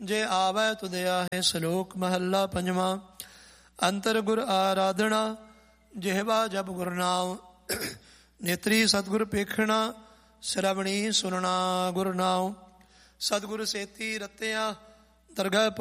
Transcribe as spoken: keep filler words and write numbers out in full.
ਜੇ ਆਵੈ ਤੁਧ ਆਹੇ। ਸ਼ਲੋਕ ਮਹੱਲਾ ਪੰਜਵਾਂ। ਅੰਤਰ ਗੁਰ ਆਰਾਧਨਾ ਜਿਹਵਾ ਜਪ ਗੁਰ ਨਾਮ। ਨੇਤਰੀ ਸਤਿਗੁਰ ਪੇਖਣਾ ਸ਼ਰਵਣੀ ਸੁਨਣਾ ਗੁਰ ਨਾਮ। ਸਤਿਗੁਰ ਸੇਤੀ ਰਤਿਆ ਦਰਗਹਿ